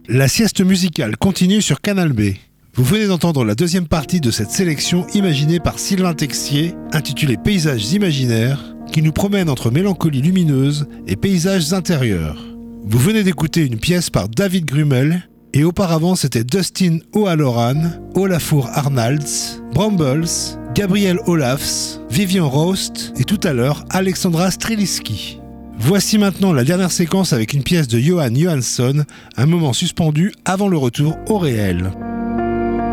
La sieste musicale continue sur Canal B. Vous venez d'entendre la deuxième partie de cette sélection imaginée par Sylvain Texier, intitulée Paysages imaginaires, qui nous promène entre mélancolie lumineuse et paysages intérieurs. Vous venez d'écouter une pièce par David Grummel, et auparavant c'était Dustin O'Halloran, Olafur Arnalds, Brambles, Gabriel Olafs, Vivian Rost et tout à l'heure Alexandra Streliski. Voici maintenant la dernière séquence avec une pièce de Johan Johansson, un moment suspendu avant le retour au réel.